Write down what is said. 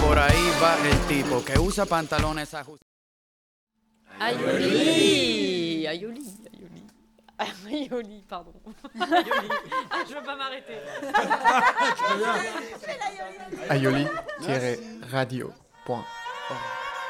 por ahí va el tipo que usa pantalones ajustados. Aioli, Aioli, Aioli. Aioli, pardon. Aioli. Ah, je veux pas m'arrêter. Aioli-radio.org